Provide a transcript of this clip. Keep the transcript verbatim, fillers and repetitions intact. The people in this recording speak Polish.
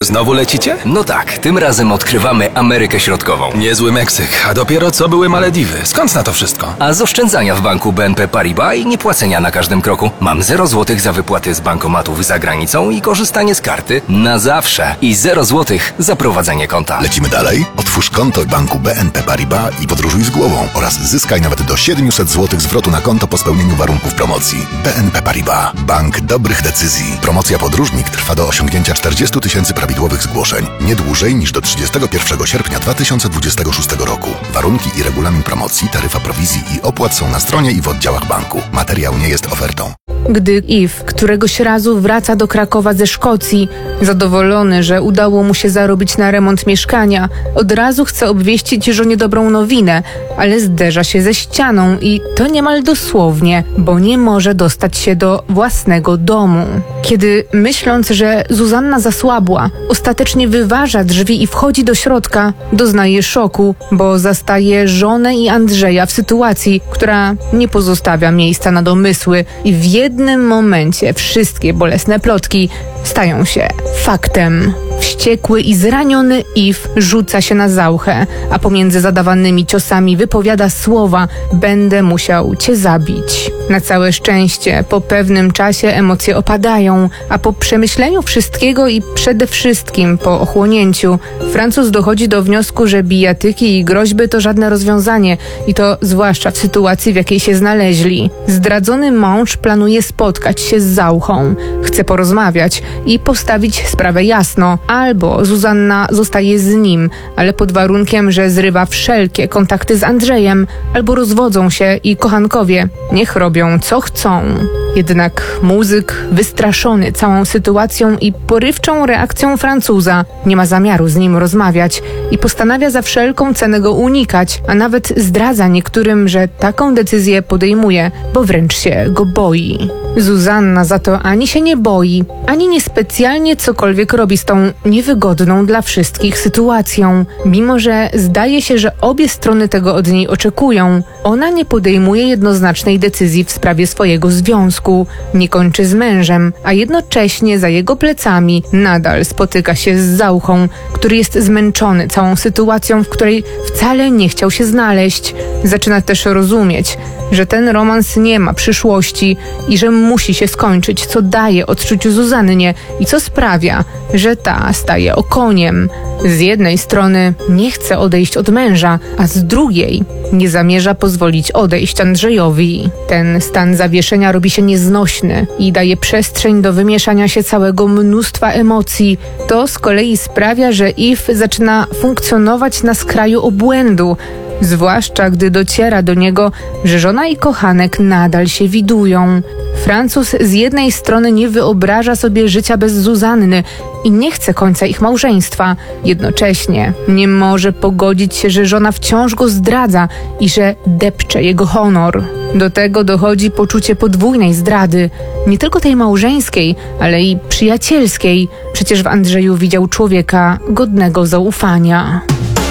Znowu lecicie? No tak, tym razem odkrywamy Amerykę Środkową. Niezły Meksyk, a dopiero co były Malediwy. Skąd na to wszystko? A z oszczędzania w banku B N P Paribas i niepłacenia na każdym kroku. Mam zero złotych za wypłaty z bankomatów za granicą i korzystanie z karty na zawsze. I zero złotych za prowadzenie konta. Lecimy dalej? Otwórz konto w banku B N P Paribas i podróżuj z głową oraz zyskaj nawet do siedemset złotych zwrotu na konto po spełnieniu warunków promocji. B N P Paribas. Bank dobrych decyzji. Promocja Podróżnik trwa do osiągnięcia czterdziestu tysięcy prawidłowych zgłoszeń. Nie dłużej niż do trzydziestego pierwszego sierpnia dwa tysiące dwudziestego szóstego roku. Warunki i regulamin promocji, taryfa prowizji i opłat są na stronie i w oddziałach banku. Materiał nie jest ofertą. Gdy Yves któregoś razu wraca do Krakowa ze Szkocji, zadowolony, że udało mu się zarobić na remont mieszkania, od razu chce obwieścić żonie dobrą nowinę, ale zderza się ze ścianą i to niemal dosłownie, bo nie może dostać się do własnego domu. Kiedy, myśląc, że Zuzanna zasłabła, ostatecznie wyważa drzwi i wchodzi do środka, doznaje szoku, bo zastaje żonę i Andrzeja w sytuacji, która nie pozostawia miejsca na domysły i w jednym momencie wszystkie bolesne plotki stają się faktem. Wściekły i zraniony Yves rzuca się na Zauchę, a pomiędzy zadawanymi ciosami wypowiada słowa: będę musiał cię zabić. Na całe szczęście po pewnym czasie emocje opadają, a po przemyśleniu wszystkiego i przede wszystkim po ochłonięciu Francuz dochodzi do wniosku, że bijatyki i groźby to żadne rozwiązanie i to zwłaszcza w sytuacji, w jakiej się znaleźli. Zdradzony mąż planuje spotkać się z Zauchą, chce porozmawiać i postawić sprawę jasno. Albo Zuzanna zostaje z nim, ale pod warunkiem, że zrywa wszelkie kontakty z Andrzejem, albo rozwodzą się i kochankowie niech robią co chcą. Jednak muzyk, wystraszony całą sytuacją i porywczą reakcją Francuza, nie ma zamiaru z nim rozmawiać i postanawia za wszelką cenę go unikać, a nawet zdradza niektórym, że taką decyzję podejmuje, bo wręcz się go boi. Zuzanna za to ani się nie boi, ani niespecjalnie cokolwiek robi z tą niewygodną dla wszystkich sytuacją. Mimo że zdaje się, że obie strony tego od niej oczekują, ona nie podejmuje jednoznacznej decyzji w sprawie swojego związku, nie kończy z mężem, a jednocześnie za jego plecami nadal spotyka się z Zauchą, który jest zmęczony całą sytuacją, w której wcale nie chciał się znaleźć. Zaczyna też rozumieć, że ten romans nie ma przyszłości i że musi się skończyć, co daje odczuciu Zuzannie i co sprawia, że ta staje okoniem. Z jednej strony nie chce odejść od męża, a z drugiej nie zamierza pozwolić odejść Andrzejowi. Ten stan zawieszenia robi się nieznośny i daje przestrzeń do wymieszania się całego mnóstwa emocji. To z kolei sprawia, że Yves zaczyna funkcjonować na skraju obłędu, zwłaszcza gdy dociera do niego, że żona i kochanek nadal się widują. Francuz z jednej strony nie wyobraża sobie życia bez Zuzanny i nie chce końca ich małżeństwa. Jednocześnie nie może pogodzić się, że żona wciąż go zdradza i że depcze jego honor. Do tego dochodzi poczucie podwójnej zdrady. Nie tylko tej małżeńskiej, ale i przyjacielskiej. Przecież w Andrzeju widział człowieka godnego zaufania.